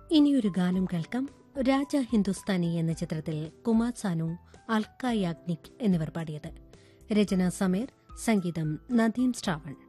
ഇനിയൊരു ഗാനം കേൾക്കാം. രാജ ഹിന്ദുസ്ഥാനി എന്ന ചിത്രത്തിൽ കുമാർ സാനു, അൽക്ക യാഗ്നിക് എന്നിവർ പാടിയത്. രചന സമീർ, സംഗീതം നദീം ശ്രാവൺ.